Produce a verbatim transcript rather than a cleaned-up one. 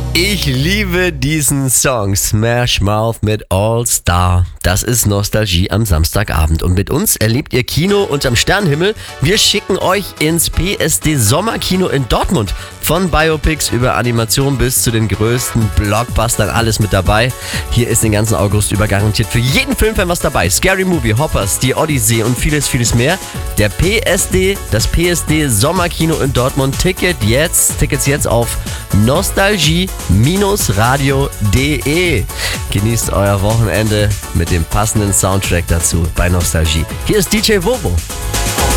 Ich liebe diesen Song Smash Mouth mit All Star. Das ist Nostalgie am Samstagabend. Und mit uns erlebt ihr Kino unterm Sternenhimmel. Wir schicken euch ins P S D Sommerkino in Dortmund. Von Biopics über Animation bis zu den größten Blockbustern, alles mit dabei. Hier ist den ganzen August über garantiert für jeden Filmfan was dabei. Scary Movie, Hoppers, Die Odyssee und vieles, vieles mehr. Der P S D, das P S D Sommerkino in Dortmund. Ticket jetzt, Tickets jetzt auf nostalgie radio punkt de. Genießt euer Wochenende mit dem passenden Soundtrack dazu bei Nostalgie. Hier ist D J Vovo.